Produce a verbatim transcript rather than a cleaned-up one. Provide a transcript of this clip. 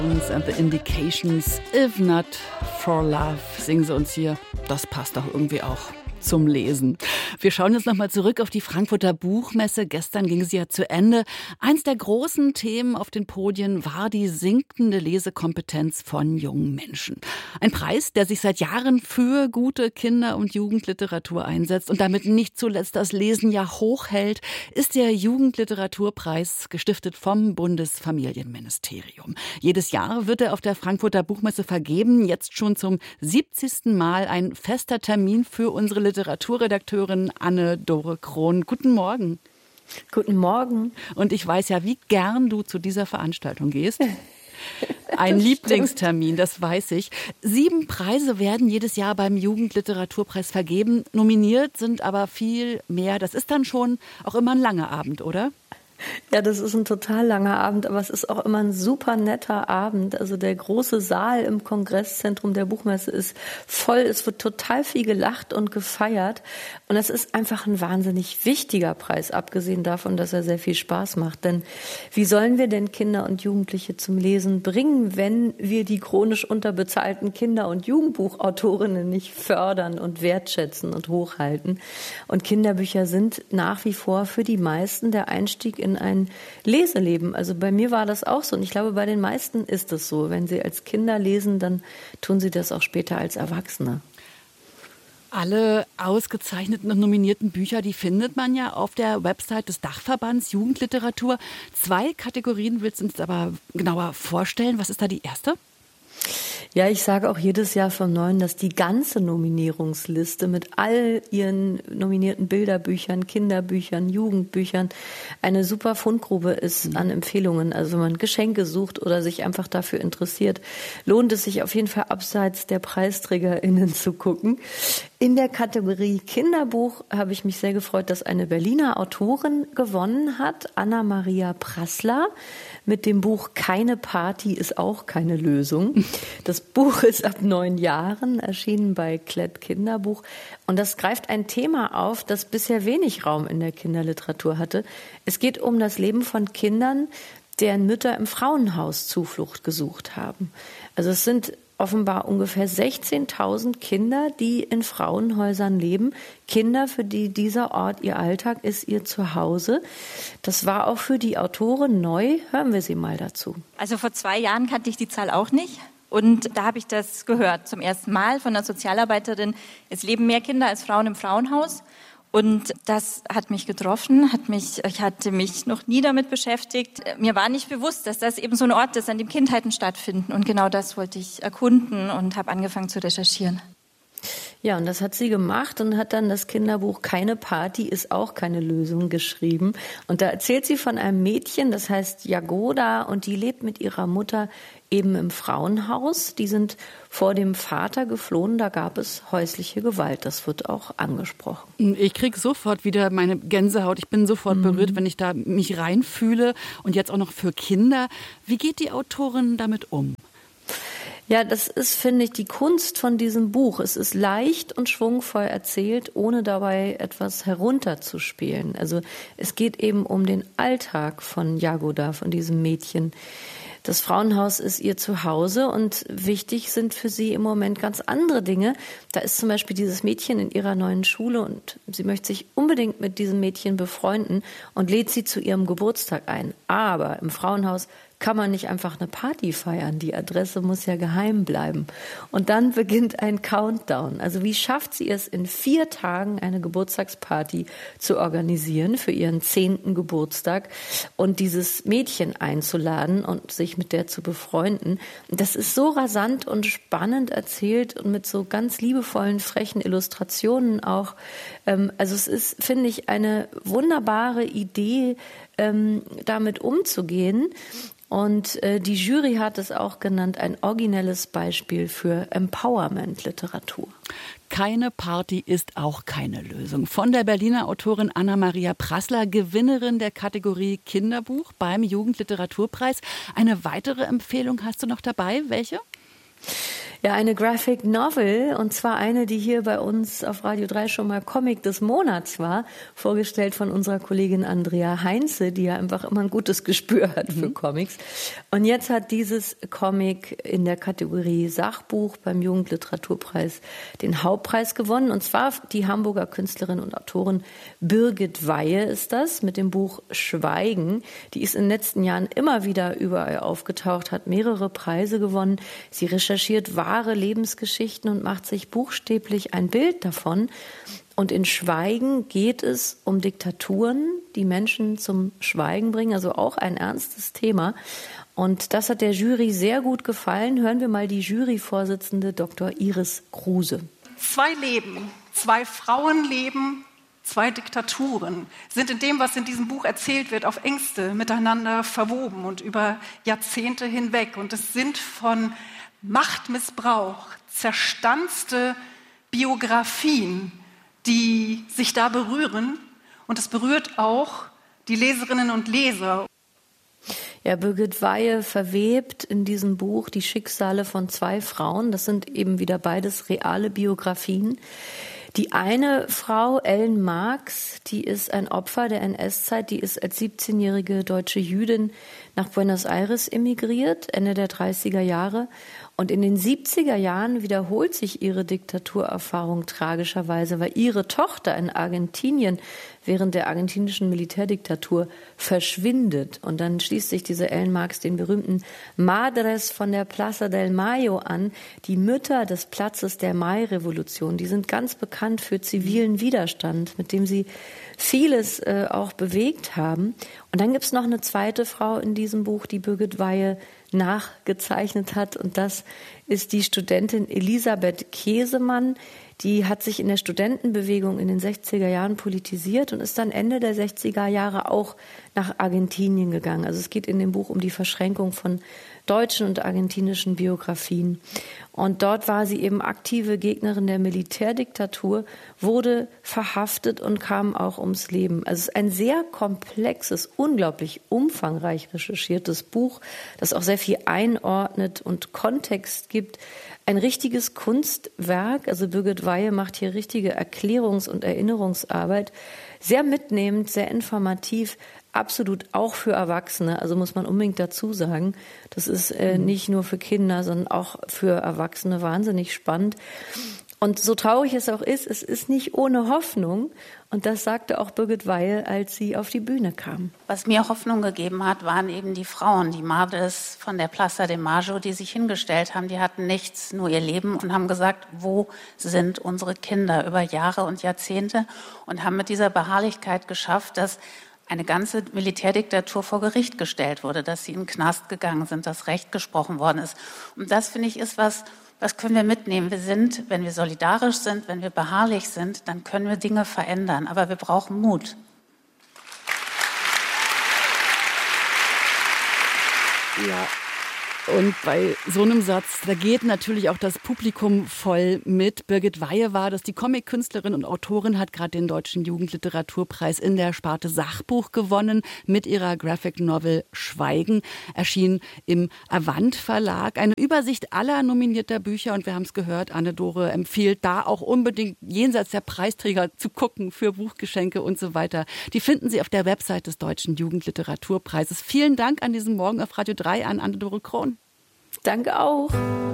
And the Indications, if not for love, singen sie uns hier. Das passt doch irgendwie auch zum Lesen. Wir schauen jetzt nochmal zurück auf die Frankfurter Buchmesse. Gestern ging sie ja zu Ende. Eins der großen Themen auf den Podien war die sinkende Lesekompetenz von jungen Menschen. Ein Preis, der sich seit Jahren für gute Kinder- und Jugendliteratur einsetzt und damit nicht zuletzt das Lesen ja hochhält, ist der Jugendliteraturpreis, gestiftet vom Bundesfamilienministerium. Jedes Jahr wird er auf der Frankfurter Buchmesse vergeben. Jetzt schon zum siebzigsten Mal ein fester Termin für unsere Literaturredakteurin Anne-Dore Krohn. Guten Morgen. Guten Morgen. Und ich weiß ja, wie gern du zu dieser Veranstaltung gehst. Ein Lieblingstermin, das weiß ich. Sieben Preise werden jedes Jahr beim Jugendliteraturpreis vergeben. Nominiert sind aber viel mehr. Das ist dann schon auch immer ein langer Abend, oder? Ja, das ist ein total langer Abend, aber es ist auch immer ein super netter Abend. Also der große Saal im Kongresszentrum der Buchmesse ist voll. Es wird total viel gelacht und gefeiert. Und es ist einfach ein wahnsinnig wichtiger Preis, abgesehen davon, dass er sehr viel Spaß macht. Denn wie sollen wir denn Kinder und Jugendliche zum Lesen bringen, wenn wir die chronisch unterbezahlten Kinder- und Jugendbuchautorinnen nicht fördern und wertschätzen und hochhalten? Und Kinderbücher sind nach wie vor für die meisten der Einstieg in ein Leseleben. Also bei mir war das auch so. Und ich glaube, bei den meisten ist es so. Wenn sie als Kinder lesen, dann tun sie das auch später als Erwachsene. Alle ausgezeichneten und nominierten Bücher, die findet man ja auf der Website des Dachverbands Jugendliteratur. Zwei Kategorien willst du uns aber genauer vorstellen. Was ist da die erste? Ja, ich sage auch jedes Jahr vom Neuen, dass die ganze Nominierungsliste mit all ihren nominierten Bilderbüchern, Kinderbüchern, Jugendbüchern eine super Fundgrube ist an Empfehlungen. Also wenn man Geschenke sucht oder sich einfach dafür interessiert, lohnt es sich auf jeden Fall abseits der PreisträgerInnen zu gucken. In der Kategorie Kinderbuch habe ich mich sehr gefreut, dass eine Berliner Autorin gewonnen hat, Anna-Maria Prassler, mit dem Buch Keine Party ist auch keine Lösung. Das Buch ist ab neun Jahren, erschienen bei Klett Kinderbuch. Und das greift ein Thema auf, das bisher wenig Raum in der Kinderliteratur hatte. Es geht um das Leben von Kindern, deren Mütter im Frauenhaus Zuflucht gesucht haben. Also es sind offenbar ungefähr sechzehntausend Kinder, die in Frauenhäusern leben. Kinder, für die dieser Ort ihr Alltag ist, ihr Zuhause. Das war auch für die Autorin neu. Hören wir sie mal dazu. Also vor zwei Jahren kannte ich die Zahl auch nicht. Und da habe ich das gehört zum ersten Mal von einer Sozialarbeiterin. Es leben mehr Kinder als Frauen im Frauenhaus. Und das hat mich getroffen, hat mich, ich hatte mich noch nie damit beschäftigt. Mir war nicht bewusst, dass das eben so ein Ort ist, an dem Kindheiten stattfinden. Und genau das wollte ich erkunden und habe angefangen zu recherchieren. Ja, und das hat sie gemacht und hat dann das Kinderbuch Keine Party ist auch keine Lösung geschrieben. Und da erzählt sie von einem Mädchen, das heißt Jagoda, und die lebt mit ihrer Mutter eben im Frauenhaus. Die sind vor dem Vater geflohen, da gab es häusliche Gewalt. Das wird auch angesprochen. Ich kriege sofort wieder meine Gänsehaut. Ich bin sofort mhm. berührt, wenn ich da mich reinfühle. Und jetzt auch noch für Kinder. Wie geht die Autorin damit um? Ja, das ist, finde ich, die Kunst von diesem Buch. Es ist leicht und schwungvoll erzählt, ohne dabei etwas herunterzuspielen. Also es geht eben um den Alltag von Jagoda, von diesem Mädchen. Das Frauenhaus ist ihr Zuhause und wichtig sind für sie im Moment ganz andere Dinge. Da ist zum Beispiel dieses Mädchen in ihrer neuen Schule und sie möchte sich unbedingt mit diesem Mädchen befreunden und lädt sie zu ihrem Geburtstag ein. Aber im Frauenhaus kann man nicht einfach eine Party feiern. Die Adresse muss ja geheim bleiben. Und dann beginnt ein Countdown. Also wie schafft sie es, in vier Tagen eine Geburtstagsparty zu organisieren für ihren zehnten Geburtstag und dieses Mädchen einzuladen und sich mit der zu befreunden? Das ist so rasant und spannend erzählt und mit so ganz liebevollen, frechen Illustrationen auch. Also es ist, finde ich, eine wunderbare Idee, damit umzugehen. Und äh, die Jury hat es auch genannt, ein originelles Beispiel für Empowerment-Literatur. Keine Party ist auch keine Lösung. Von der Berliner Autorin Anna-Maria Prassler, Gewinnerin der Kategorie Kinderbuch beim Jugendliteraturpreis. Eine weitere Empfehlung hast du noch dabei? Welche? Ja, eine Graphic Novel, und zwar eine, die hier bei uns auf Radio drei schon mal Comic des Monats war, vorgestellt von unserer Kollegin Andrea Heinze, die ja einfach immer ein gutes Gespür hat für mhm. Comics. Und jetzt hat dieses Comic in der Kategorie Sachbuch beim Jugendliteraturpreis den Hauptpreis gewonnen, und zwar die Hamburger Künstlerin und Autorin Birgit Weihe ist das, mit dem Buch Schweigen. Die ist in den letzten Jahren immer wieder überall aufgetaucht, hat mehrere Preise gewonnen. Sie recherchiert wahre Lebensgeschichten und macht sich buchstäblich ein Bild davon. Und in Schweigen geht es um Diktaturen, die Menschen zum Schweigen bringen, also auch ein ernstes Thema. Und das hat der Jury sehr gut gefallen. Hören wir mal die Juryvorsitzende Doktor Iris Kruse. Zwei Leben, zwei Frauenleben, zwei Diktaturen sind in dem, was in diesem Buch erzählt wird, auf engste miteinander verwoben und über Jahrzehnte hinweg. Und es sind von Machtmissbrauch zerstanzte Biografien, die sich da berühren. Und es berührt auch die Leserinnen und Leser. Ja, Birgit Weihe verwebt in diesem Buch die Schicksale von zwei Frauen. Das sind eben wieder beides reale Biografien. Die eine Frau, Ellen Marx, die ist ein Opfer der N S-Zeit, die ist als siebzehnjährige deutsche Jüdin nach Buenos Aires emigriert, Ende der dreißiger Jahre. Und in den siebziger Jahren wiederholt sich ihre Diktaturerfahrung tragischerweise, weil ihre Tochter in Argentinien während der argentinischen Militärdiktatur verschwindet. Und dann schließt sich diese Ellen Marx den berühmten Madres von der Plaza del Mayo an, die Mütter des Platzes der Mai-Revolution. Die sind ganz bekannt für zivilen Widerstand, mit dem sie vieles äh, auch bewegt haben. Und dann gibt es noch eine zweite Frau in diesem Buch, die Birgit Weihe nachgezeichnet hat. Und das ist die Studentin Elisabeth Käsemann. Die hat sich in der Studentenbewegung in den sechziger Jahren politisiert und ist dann Ende der sechziger Jahre auch nach Argentinien gegangen. Also es geht in dem Buch um die Verschränkung von deutschen und argentinischen Biografien. Und dort war sie eben aktive Gegnerin der Militärdiktatur, wurde verhaftet und kam auch ums Leben. Also es ist ein sehr komplexes, unglaublich umfangreich recherchiertes Buch, das auch sehr viel einordnet und Kontext gibt. Ein richtiges Kunstwerk, also Birgit Weihe macht hier richtige Erklärungs- und Erinnerungsarbeit, sehr mitnehmend, sehr informativ, absolut auch für Erwachsene, also muss man unbedingt dazu sagen, das ist äh, nicht nur für Kinder, sondern auch für Erwachsene wahnsinnig spannend. Und so traurig es auch ist, es ist nicht ohne Hoffnung. Und das sagte auch Birgit Weihe, als sie auf die Bühne kam. Was mir Hoffnung gegeben hat, waren eben die Frauen, die Madres von der Plaza de Mayo, die sich hingestellt haben. Die hatten nichts, nur ihr Leben und haben gesagt, wo sind unsere Kinder über Jahre und Jahrzehnte? Und haben mit dieser Beharrlichkeit geschafft, dass eine ganze Militärdiktatur vor Gericht gestellt wurde, dass sie in den Knast gegangen sind, dass Recht gesprochen worden ist. Und das, finde ich, ist was, was können wir mitnehmen. Wir sind, wenn wir solidarisch sind, wenn wir beharrlich sind, dann können wir Dinge verändern. Aber wir brauchen Mut. Ja. Und bei so einem Satz, da geht natürlich auch das Publikum voll mit. Birgit Weihe war das, die Comic-Künstlerin und Autorin, hat gerade den Deutschen Jugendliteraturpreis in der Sparte Sachbuch gewonnen mit ihrer Graphic Novel Schweigen, erschien im Avant Verlag. Eine Übersicht aller nominierter Bücher und wir haben es gehört, Anne-Dore empfiehlt da auch unbedingt jenseits der Preisträger zu gucken für Buchgeschenke und so weiter. Die finden Sie auf der Website des Deutschen Jugendliteraturpreises. Vielen Dank an diesem Morgen auf Radio drei an Anne-Dore Krohn. Danke auch.